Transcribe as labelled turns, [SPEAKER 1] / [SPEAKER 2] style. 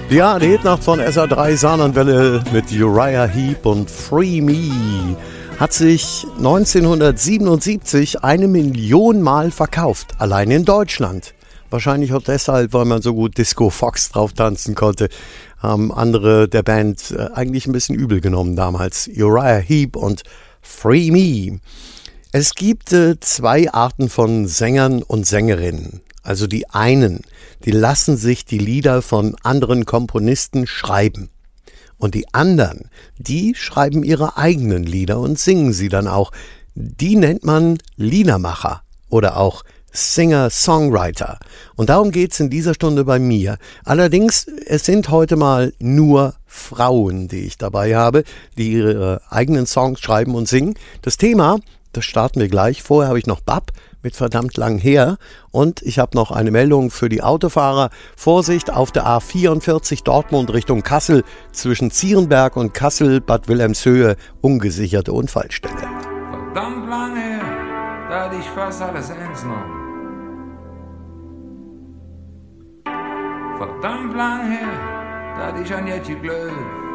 [SPEAKER 1] Ja, die Hitnacht von SA3 Saarlandwelle mit Uriah Heep und Free Me hat sich 1977 1 Million Mal verkauft, allein in Deutschland. Wahrscheinlich auch deshalb, weil man so gut Disco Fox drauf tanzen konnte, haben andere der Band eigentlich ein bisschen übel genommen damals. Uriah Heep und Free Me. Es gibt 2 Arten von Sängern und Sängerinnen. Also die einen, die lassen sich die Lieder von anderen Komponisten schreiben. Und die anderen, die schreiben ihre eigenen Lieder und singen sie dann auch. Die nennt man Liedermacher oder auch Singer-Songwriter. Und darum geht's in dieser Stunde bei mir. Allerdings, es sind heute mal nur Frauen, die ich dabei habe, die ihre eigenen Songs schreiben und singen. Das Thema, das starten wir gleich. Vorher habe ich noch Bab mit verdammt lang her und ich habe noch eine Meldung für die Autofahrer. Vorsicht auf der A44 Dortmund Richtung Kassel zwischen Zierenberg und Kassel Bad Wilhelmshöhe, ungesicherte Unfallstelle.
[SPEAKER 2] Verdammt lang her, da hatte ich fast alles ernst genommen. Verdammt lang her, da hatte ich an Jetje Glöw.